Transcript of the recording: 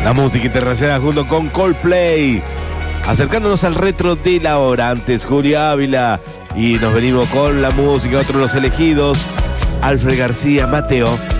La música internacional junto con Coldplay. Acercándonos al retro de la hora. Antes Julia Ávila. Y nos venimos con la música, otro de los elegidos, Alfred García Mateo.